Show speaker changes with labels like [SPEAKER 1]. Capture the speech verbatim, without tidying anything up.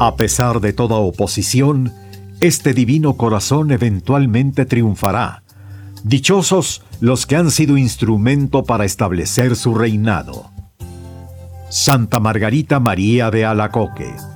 [SPEAKER 1] A pesar de toda oposición, este divino corazón eventualmente triunfará. Dichosos los que han sido instrumento para establecer su reinado. Santa Margarita María de Alacoque.